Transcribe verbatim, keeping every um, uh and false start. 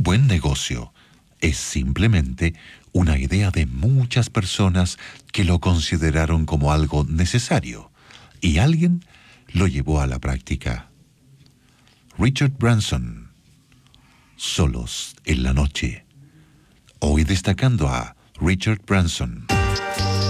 un buen negocio es simplemente una idea de muchas personas que lo consideraron como algo necesario y alguien lo llevó a la práctica. Richard Branson, Solos en la noche. Hoy destacando a Richard Branson.